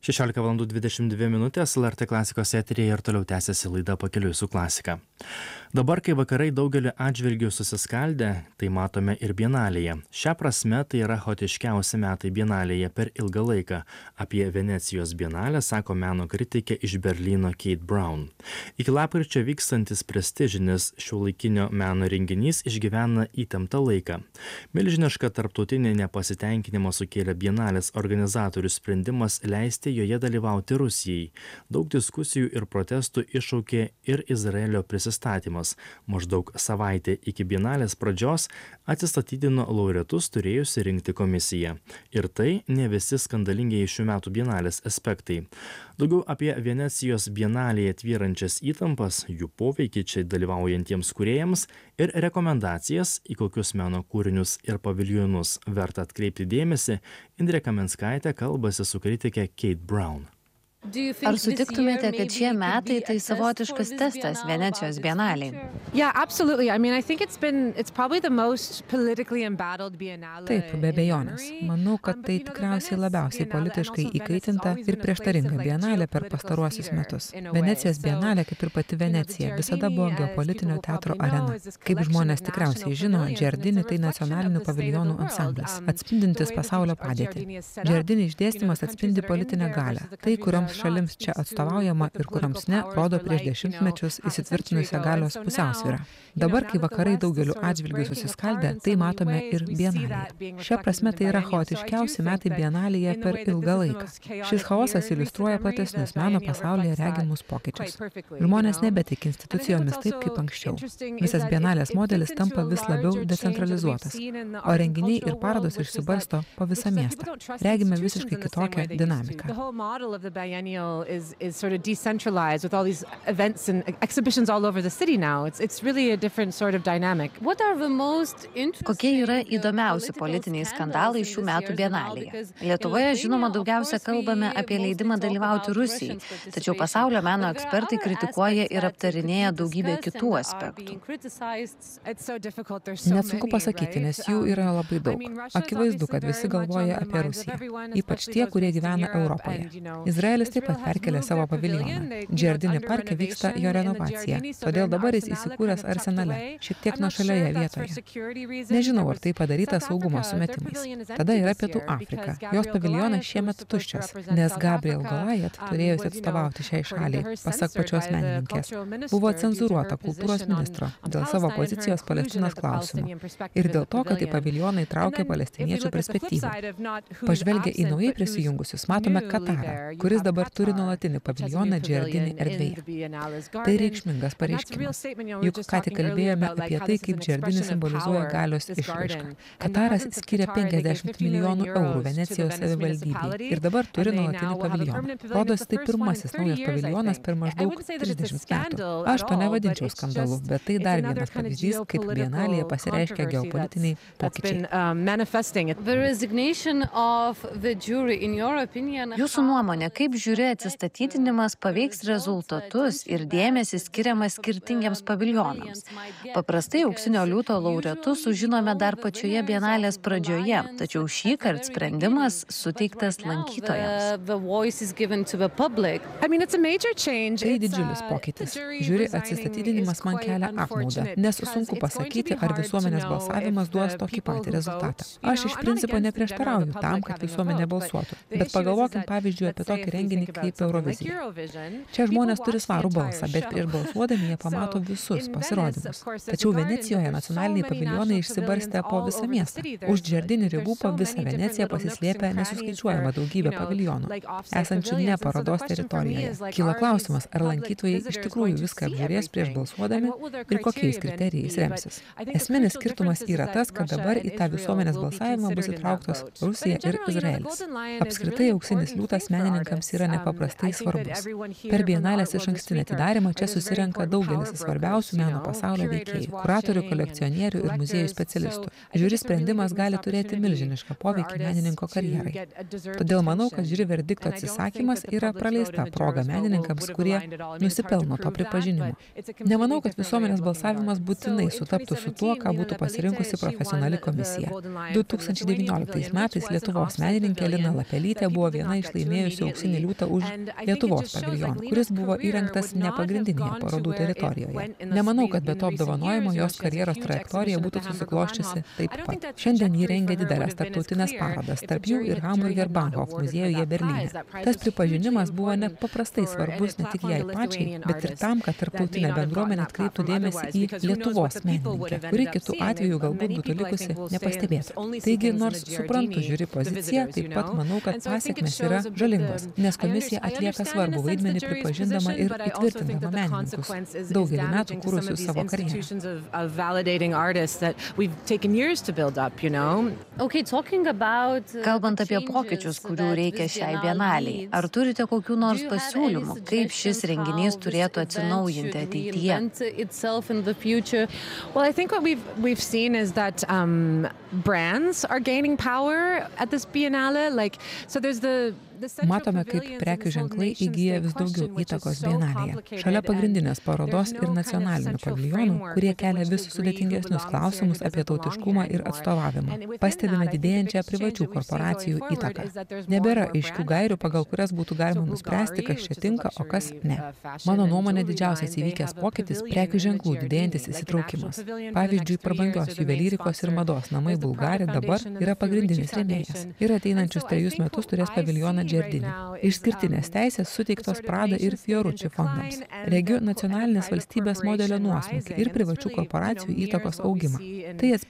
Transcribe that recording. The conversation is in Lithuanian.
16:22 LRT klasikos eteryje ir toliau tęsiasi laida Pakeliui su klasika. Dabar, kai vakarai daugelį atžvilgių susiskaldę, tai matome ir bienalėje. Šią prasme tai yra chaotiškiausi metai bienalėje per ilgą laiką. Apie Venecijos bienalę sako meno kritikė iš Berlyno Kate Brown. Iki lapkričio vykstantis prestižinis šiuolaikinio meno renginys išgyvena įtemptą laiką. Milžinišką tarptautinį nepasitenkinimą sukėlė bienalės organizatorių sprendimas leisti joje dalyvauti Rusijai. Daug diskusijų ir protestų iššaukė ir Izraelio prisistatymas. Maždaug savaitę iki bienalės pradžios atsistatydino laureatus turėjusi rinkti komisija. Ir tai ne visi skandalingieji šių metų bienalės aspektai. Daugiau apie Venecijos bienalėje tvyrančias įtampas, jų poveikį čia dalyvaujantiems kūrėjams ir rekomendacijas, į kokius meno kūrinius ir paviljonus verta atkreipti dėmesį, Indrė Kamenskaitė kalbasi su kritikė Kate Brown. Ar sutiktumėte, kad šie metai tai savotiškas testas Venecijos bienalei? Taip, be abejonės. Manau, kad tai tikriausiai labiausiai politiškai įkaitinta ir prieštaringa bienalė per pastaruosius metus. Venecijos bienalė, kaip ir pati Venecija, visada buvo geopolitinio teatro arena. Kaip žmonės tikriausiai žino, Giardini tai nacionalinių paviljonų ansamblis, atspindintis pasaulio padėtį. Giardini išdėstymas atspindi politinę galią. Tai, kurioms šalims čia atstovaujama ir kurioms ne, rodo prieš dešimtmečius įsitvirtinusią galios pusiausvyrą. Dabar, kai vakarai daugeliu atžvilgių susiskaldę, tai matome ir bienalėje. Šia prasme tai yra chaotiškiausi metai bienalėje per ilgą laiką. Šis chaosas iliustruoja platesnius meno pasaulyje regimus pokyčius. Žmonės nebetiki institucijomis taip, kaip anksčiau. Visas bienalės modelis tampa vis labiau decentralizuotas, o renginiai ir parodos išsibarsto po visą miestą. Regime visiškai kitokią dinamiką. Is sort of decentralized with all these events and exhibitions all over the city now. It's really a different sort of dynamic. Kokie yra įdomiausi politiniai skandalai šių metų bienalėje? Lietuvoje, žinoma, daugiausia kalbame apie leidimą dalyvauti Rusijai, tačiau pasaulio meno ekspertai kritikuoja ir aptarinėja daugybę kitų aspektų. Net sunku pasakyti, nes jų yra labai daug. Akivaizdu, kad visi galvoja apie Rusiją, ypač tie, kurie gyvena Europoje. Izraelis taip pat perkelė savo paviljoną. Giardini parke vyksta jo renovacija, todėl dabar jis įsikūręs Arsenale, šiek tiek nuošalioje vietoje. Nežinau, ar tai padaryta saugumo sumetimais. Tada yra Pietų Afrika. Jos paviljonas šiemet tuščias, nes Gabriel Goliath, turėjusi atstovauti šiai šaliai, pasak pačios menininkės, buvo cenzūruota kultūros ministro dėl savo pozicijos Palestinos klausimu ir dėl to, kad į paviljoną įtraukė palestiniečių perspektyvą. Pažvelgę į naujai prisijungusius, matome Katarą, kuris dabar turi nuolatinį paviljoną Giardini erdvėje. Tai reikšmingas pareiškimas. Juk ką tik kalbėjome apie tai, kaip Giardini simbolizuoja galios išraišką. Kataras skiria 50 milijonų eurų Venecijos savivaldybei ir dabar turi nuolatinį paviljoną. Rodos tai pirmasis naujas paviljonas per maždaug 30 metų. Aš to nevadinčiau skandalu, bet tai dar vienas pavyzdys, kaip bienalėje pasireiškia geopolitiniai pokyčiai. Jūsų nuomonė, kaip žiūri atsistatydinimas paveiks rezultatus ir dėmesį skiriamas skirtingiems paviljonams? Paprastai auksinio liūto laureatus sužinome dar pačioje bienalės pradžioje, tačiau šįkart sprendimas suteiktas lankytojams. Tai didžiulis pokytis. Žiūri, atsistatydinimas man kelia apmaudą, nes sunku pasakyti, ar visuomenės balsavimas duos tokį patį rezultatą. Aš iš principo neprieštarauju tam, kad visuomenė balsuotų, bet pagalvokim pavyzdžiui apie tokį renginį kaip Eurovizija. Čia žmonės turi svarų balsą, bet prieš balsuodami jie pamato visus pasirodymus. Tačiau Venecijoje nacionaliniai paviljonai išsibarstė po visą miestą. Už Giardini ribų po visą Veneciją pasislėpė nesuskaičiuojama daugybė paviljonų, esančių ne parodos teritorijoje. Kyla klausimas, ar lankytojai iš tikrųjų viską apžiūrės prieš balsuodami ir kokiais kriterijais remsis. Esminis skirtumas yra tas, kad dabar į tą visuomenės balsavimą bus įtrauktos Rusija ir Izraelis. Apskritai auksinis liūtas menininkams yra nepaprastai svarbus. Per bienalės išankstinį atidarymą čia susirenka daugelis svarbiausių meno pasaulio veikėjų, kuratorių, kolekcionierių ir muziejų specialistų. Žiūri sprendimas gali turėti milžinišką poveikį menininko karjerai. Todėl manau, kad žiūri verdikto atsisakymas yra praleista proga menininkams, kurie nusipelno to pripažinimo. Nemanau, kad visuomenės balsavimas būtinai sutaptų su tuo, ką būtų pasirinkusi profesionali komisija. 2019 metais Lietuvos menininkė Lina Lapelytė buvo viena iš laimėjusių auksinį liūtą būta už Lietuvos paviljoną, kuris buvo įrengtas ne pagrindinėje parodų teritorijoje. Nemanau, kad be to apdovanojimo jos karjeros trajektorija būtų susikloščiusi taip pat. Šiandien ji rengia didelės tarptautinės parodas, tarp jų ir Hamburger Bahnhof muziejuje Berlyne. Tas pripažinimas buvo nepaprastai svarbus ne tik jai pačiai, bet ir tam, kad tarptautinė bendruomenė atkreiptų dėmesį į Lietuvos menininkę, kuri kitų atveju galbūt būtų likusi nepastebėta. Taigi, nors suprantu žiuri poziciją, taip pat manau, kad pasekmės yra žalingos, nes komisija atlieka svarbų vaidmenį pripažindama ir įtvirtindama menininkus, daugelį metų kūrusius savo karjerą. Kalbant apie pokyčius, kurių reikia šiai bienalei, ar turite kokių nors pasiūlymų, kaip šis renginys turėtų atsinaujinti ateityje? Well, I think what we've seen is that brands are gaining power at this Biennale. So there's the Matome, kaip prekių ženklai įgyja vis daugiau įtakos bienalėje. Šalia pagrindinės parodos ir nacionalinių paviljonų, kurie kelia vis sudėtingesnius klausimus apie tautiškumą ir atstovavimą. Pastebime didėjančią privačių korporacijų įtaką. Nebėra aiškių gairių, pagal kurias būtų galima nuspręsti, kas čia tinka, o kas ne. Mano nuomonė, didžiausias įvykęs pokytis - prekių ženklų didėjantis įsitraukimas. Pavyzdžiui, prabangios juvelyrikos ir mados namai Bulgarija dabar yra pagrindinis rėmėjas ir ateinančius 3 metus turės paviljoną Džerdinį. Išskirtinės teisės suteiktos Prada ir Fiorucci fondams. Regiu nacionalinės valstybės modelio nuosmukį ir privačių korporacijų įtakos augimą. Tai atspindi